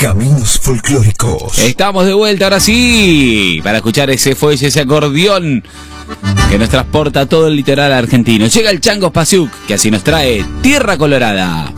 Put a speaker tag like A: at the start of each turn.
A: Caminos folclóricos.
B: Estamos de vuelta ahora sí, para escuchar ese fuelle, ese acordeón que nos transporta a todo el litoral argentino. Llega el Chango Spasiuk, que así nos trae Tierra Colorada.